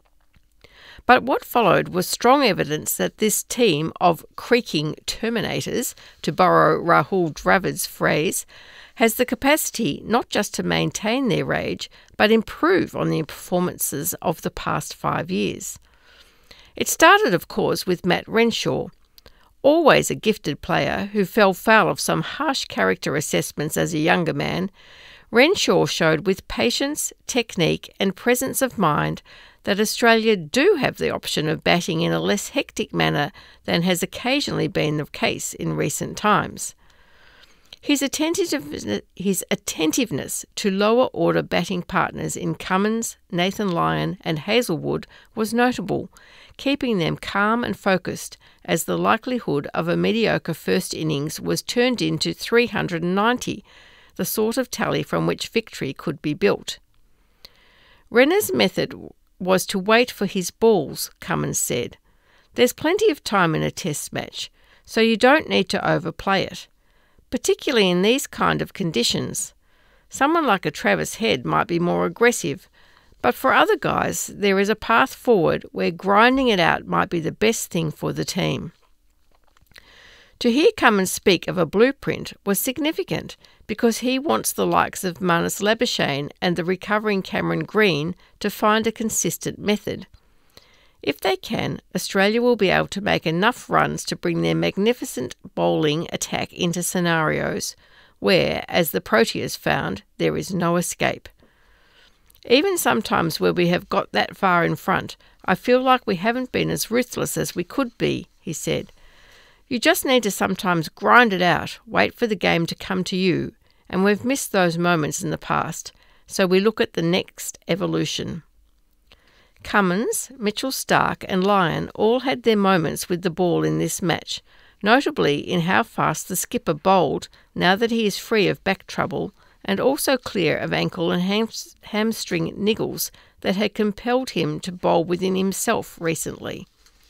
But what followed was strong evidence that this team of creaking terminators, to borrow Rahul Dravid's phrase, has the capacity not just to maintain their rage, but improve on the performances of the past five years. It started, of course, with Matt Renshaw, always a gifted player who fell foul of some harsh character assessments as a younger man. Renshaw showed with patience, technique and presence of mind that Australia do have the option of batting in a less hectic manner than has occasionally been the case in recent times. His attentiveness, his attentiveness to lower-order batting partners in Cummins, Nathan Lyon and Hazlewood was notable, keeping them calm and focused as the likelihood of a mediocre first innings was turned into three hundred ninety, the sort of tally from which victory could be built. Renner's method was to wait for his balls, Cummins said. There's plenty of time in a test match, so you don't need to overplay it, particularly in these kind of conditions. Someone like a Travis Head might be more aggressive, but for other guys there is a path forward where grinding it out might be the best thing for the team. To hear Cummins speak of a blueprint was significant because he wants the likes of Marnus Labuschagne and the recovering Cameron Green to find a consistent method. If they can, Australia will be able to make enough runs to bring their magnificent bowling attack into scenarios where, as the Proteas found, there is no escape. Even sometimes where we have got that far in front, I feel like we haven't been as ruthless as we could be, he said. You just need to sometimes grind it out, wait for the game to come to you, and we've missed those moments in the past, so we look at the next evolution. Cummins, Mitchell Starc and Lyon all had their moments with the ball in this match, notably in how fast the skipper bowled now that he is free of back trouble and also clear of ankle and ham- hamstring niggles that had compelled him to bowl within himself recently.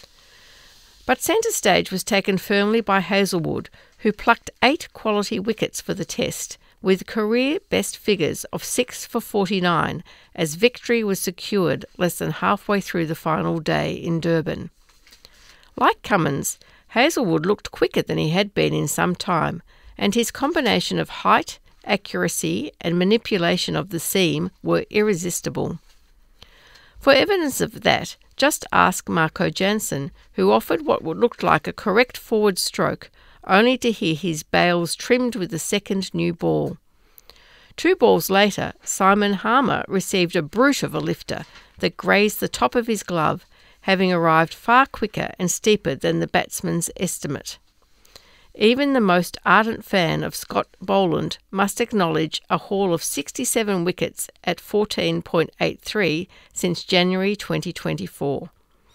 But centre stage was taken firmly by Hazlewood, who plucked eight quality wickets for the Test, with career best figures of six for forty-nine, as victory was secured less than halfway through the final day in Durban. Like Cummins, Hazlewood looked quicker than he had been in some time, and his combination of height, accuracy and manipulation of the seam were irresistible. For evidence of that, just ask Marco Jansen, who offered what would look like a correct forward stroke, only to hear his bails trimmed with the second new ball. Two balls later, Simon Harmer received a brute of a lifter that grazed the top of his glove, having arrived far quicker and steeper than the batsman's estimate. Even the most ardent fan of Scott Boland must acknowledge a haul of sixty-seven wickets at fourteen point eight three since January twenty twenty-four.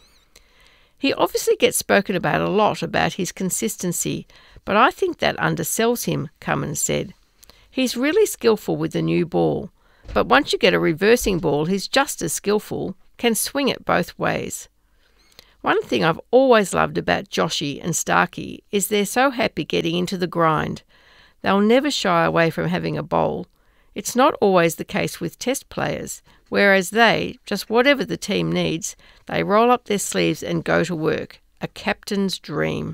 He obviously gets spoken about a lot about his consistency, but I think that undersells him, Cummins said. He's really skillful with the new ball, but once you get a reversing ball, he's just as skillful, can swing it both ways. One thing I've always loved about Joshy and Starkey is they're so happy getting into the grind. They'll never shy away from having a bowl. It's not always the case with test players, whereas they, just whatever the team needs, they roll up their sleeves and go to work. A captain's dream.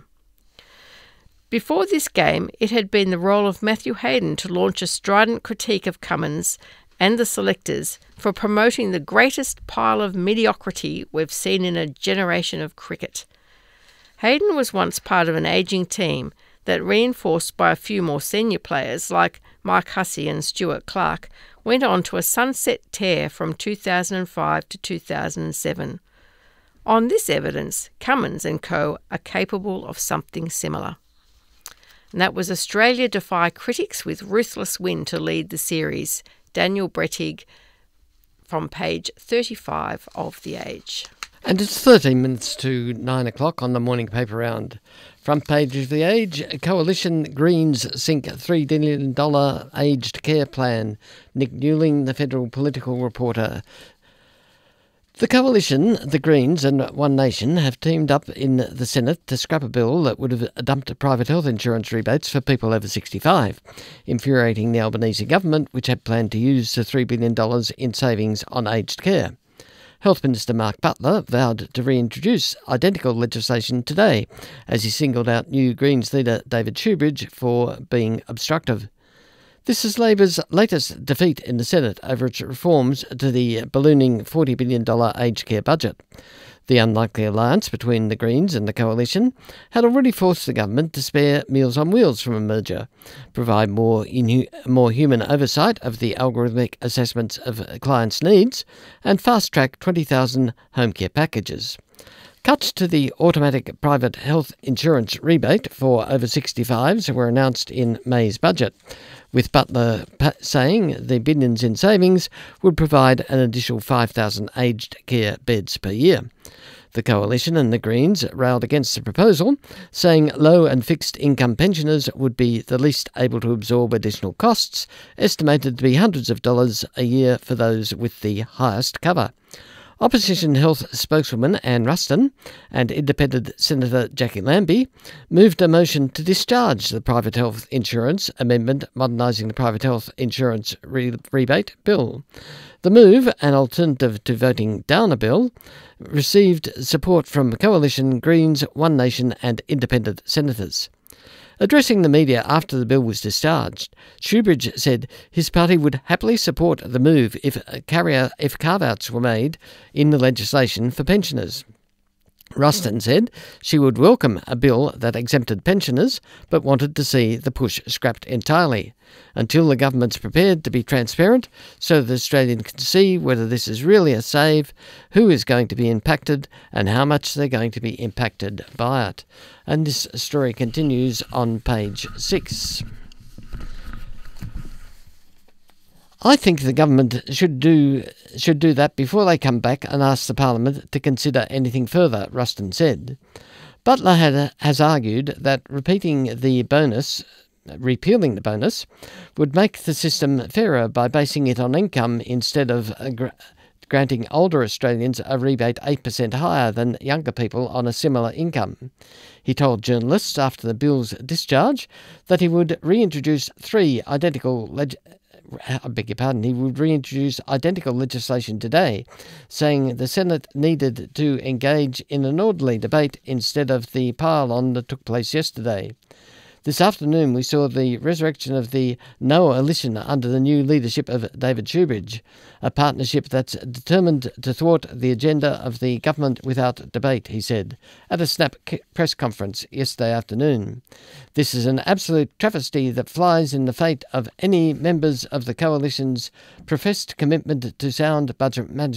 Before this game, it had been the role of Matthew Hayden to launch a strident critique of Cummins and the selectors for promoting the greatest pile of mediocrity we've seen in a generation of cricket. Hayden was once part of an ageing team that, reinforced by a few more senior players like Mike Hussey and Stuart Clark, went on to a sunset tear from two thousand five to two thousand seven. On this evidence, Cummins and co are capable of something similar. And that was Australia defy critics with ruthless win to lead the series. Daniel Brettig from page thirty-five of The Age. And it's thirteen minutes to nine o'clock on the morning paper round. Front page of The Age, Coalition Greens sink three billion dollars aged care plan. Nick Newling, the federal political reporter. The Coalition, the Greens and One Nation have teamed up in the Senate to scrap a bill that would have dumped private health insurance rebates for people over sixty-five, infuriating the Albanese government, which had planned to use the three billion dollars in savings on aged care. Health Minister Mark Butler vowed to reintroduce identical legislation today, as he singled out new Greens leader David Shoebridge for being obstructive. This is Labor's latest defeat in the Senate over its reforms to the ballooning forty billion dollars aged care budget. The unlikely alliance between the Greens and the Coalition had already forced the government to spare Meals on Wheels from a merger, provide more, inhu- more human oversight of the algorithmic assessments of clients' needs, and fast-track twenty thousand home care packages. Cuts to the automatic private health insurance rebate for over sixty-fives were announced in May's budget, with Butler saying the billions in savings would provide an additional five thousand aged care beds per year. The Coalition and the Greens railed against the proposal, saying low and fixed income pensioners would be the least able to absorb additional costs, estimated to be hundreds of dollars a year for those with the highest cover. Opposition Health spokeswoman Anne Ruston and Independent Senator Jackie Lambie moved a motion to discharge the private health insurance amendment modernising the private health insurance re- rebate bill. The move, an alternative to voting down a bill, received support from Coalition, Greens, One Nation and Independent senators. Addressing the media after the bill was discharged, Shoebridge said his party would happily support the move if carrier if carve-outs were made in the legislation for pensioners. Ruston said she would welcome a bill that exempted pensioners, but wanted to see the push scrapped entirely, until the government's prepared to be transparent so that Australians can see whether this is really a save, who is going to be impacted, and how much they're going to be impacted by it. And this story continues on page six. I think the government should do should do that before they come back and ask the Parliament to consider anything further, Ruston said. Butler had, has argued that repeating the bonus, repealing the bonus, would make the system fairer by basing it on income instead of uh, gr- granting older Australians a rebate eight percent higher than younger people on a similar income. He told journalists after the bill's discharge that he would reintroduce three identical leg- I beg your pardon, he would reintroduce identical legislation today, saying the Senate needed to engage in an orderly debate instead of the pile-on that took place yesterday. This afternoon we saw the resurrection of the No Coalition under the new leadership of David Shoebridge, a partnership that's determined to thwart the agenda of the government without debate, he said, at a snap press conference yesterday afternoon. This is an absolute travesty that flies in the fate of any members of the Coalition's professed commitment to sound budget management.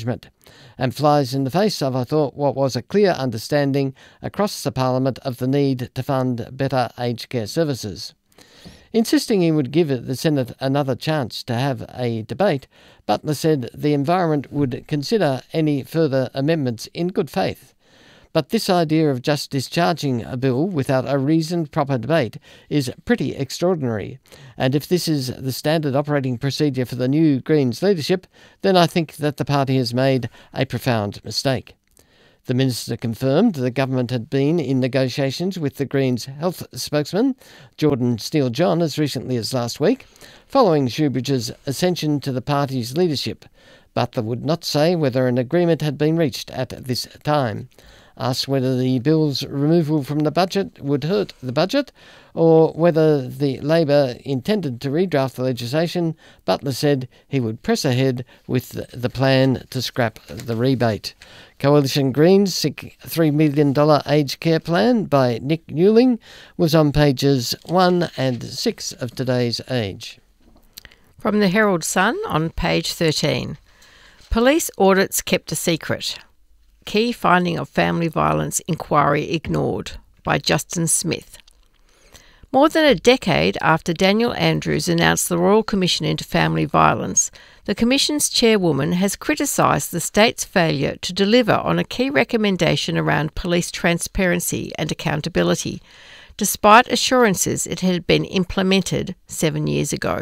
and flies in the face of, I thought, what was a clear understanding across the Parliament of the need to fund better aged care services. Insisting he would give the Senate another chance to have a debate, Butler said the environment would consider any further amendments in good faith. But this idea of just discharging a bill without a reasoned proper debate is pretty extraordinary. And if this is the standard operating procedure for the new Greens leadership, then I think that the party has made a profound mistake. The minister confirmed the government had been in negotiations with the Greens health spokesman, Jordan Steele-John, as recently as last week, following Shoebridge's ascension to the party's leadership. Butler would not say whether an agreement had been reached at this time. Asked whether the bill's removal from the budget would hurt the budget or whether the Labor intended to redraft the legislation, Butler said he would press ahead with the plan to scrap the rebate. Coalition Greens' three million dollars aged care plan by Nick Newling was on pages one and six of today's Age. From the Herald Sun on page thirteen. Police audits kept a secret. Key finding of family violence inquiry ignored by Justin Smith. More than a decade after Daniel Andrews announced the Royal Commission into Family Violence, the Commission's chairwoman has criticised the state's failure to deliver on a key recommendation around police transparency and accountability, despite assurances it had been implemented seven years ago.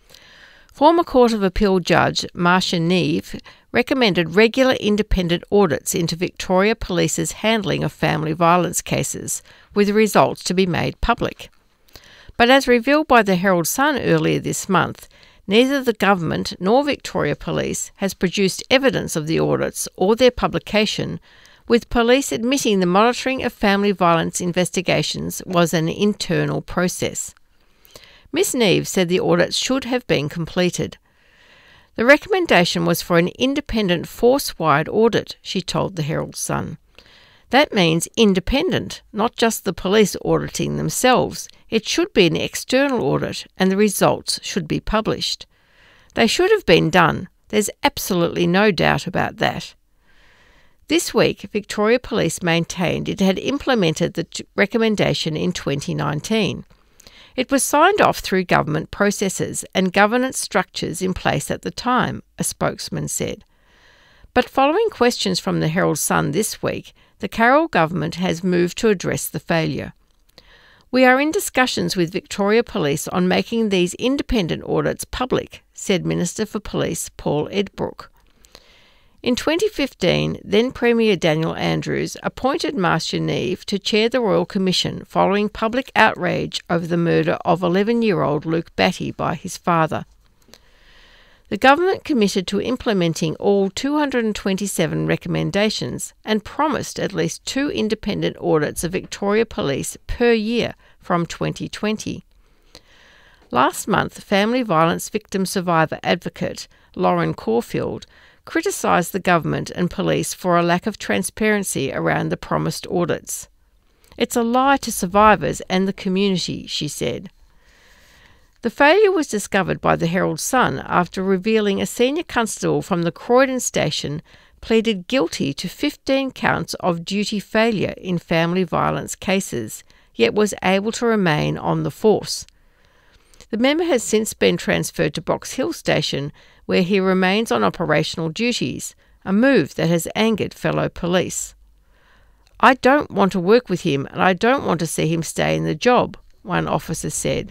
Former Court of Appeal Judge Marcia Neve recommended regular independent audits into Victoria Police's handling of family violence cases, with the results to be made public. But as revealed by the Herald Sun earlier this month, neither the government nor Victoria Police has produced evidence of the audits or their publication, with police admitting the monitoring of family violence investigations was an internal process. Miss Neve said the audits should have been completed. The recommendation was for an independent force-wide audit, she told the Herald Sun. That means independent, not just the police auditing themselves. It should be an external audit and the results should be published. They should have been done. There's absolutely no doubt about that. This week, Victoria Police maintained it had implemented the t- recommendation in twenty nineteen. It was signed off through government processes and governance structures in place at the time, a spokesman said. But following questions from the Herald Sun this week, the Carroll government has moved to address the failure. We are in discussions with Victoria Police on making these independent audits public, said Minister for Police Paul Edbrook. In twenty fifteen, then Premier Daniel Andrews appointed Marcia Neve to chair the Royal Commission following public outrage over the murder of eleven-year-old Luke Batty by his father. The government committed to implementing all two hundred twenty-seven recommendations and promised at least two independent audits of Victoria Police per year from twenty twenty. Last month, family violence victim survivor advocate Lauren Caulfield criticised the government and police for a lack of transparency around the promised audits. It's a lie to survivors and the community, she said. The failure was discovered by the Herald Sun after revealing a senior constable from the Croydon station pleaded guilty to fifteen counts of duty failure in family violence cases, yet was able to remain on the force. The member has since been transferred to Box Hill Station, where he remains on operational duties, a move that has angered fellow police. I don't want to work with him and I don't want to see him stay in the job, one officer said.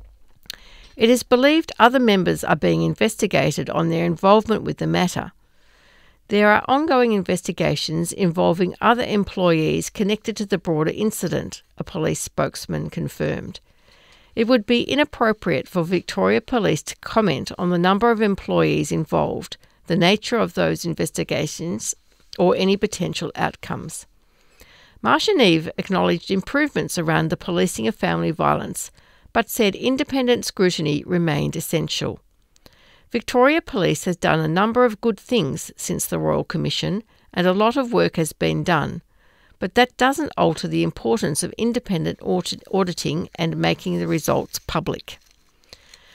It is believed other members are being investigated on their involvement with the matter. There are ongoing investigations involving other employees connected to the broader incident, a police spokesman confirmed. It would be inappropriate for Victoria Police to comment on the number of employees involved, the nature of those investigations, or any potential outcomes. Marcia Neve acknowledged improvements around the policing of family violence, but said independent scrutiny remained essential. Victoria Police has done a number of good things since the Royal Commission, and a lot of work has been done, but that doesn't alter the importance of independent audit- auditing and making the results public.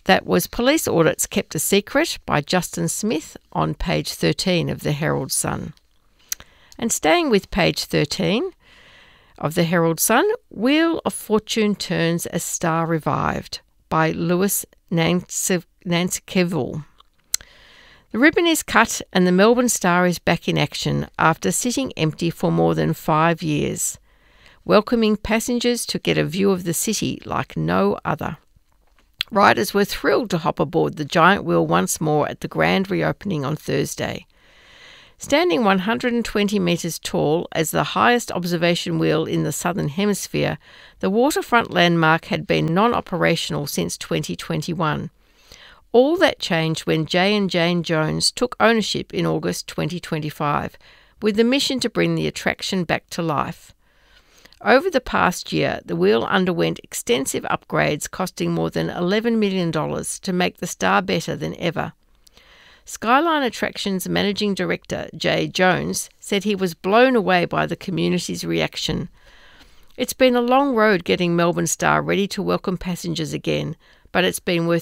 That was police audits kept a secret by Justin Smith on page thirteen of the Herald Sun. And staying with page thirteen of the Herald Sun, Wheel of Fortune turns as star revived by Lewis Nanskeville. The ribbon is cut and the Melbourne Star is back in action after sitting empty for more than five years, welcoming passengers to get a view of the city like no other. Riders were thrilled to hop aboard the giant wheel once more at the grand reopening on Thursday. Standing one hundred twenty metres tall as the highest observation wheel in the Southern Hemisphere, the waterfront landmark had been non-operational since twenty twenty-one. All that changed when Jay and Jane Jones took ownership in August twenty twenty-five, with the mission to bring the attraction back to life. Over the past year, the wheel underwent extensive upgrades costing more than eleven million dollars to make the star better than ever. Skyline Attractions Managing Director Jay Jones said he was blown away by the community's reaction. It's been a long road getting Melbourne Star ready to welcome passengers again, but it's been worth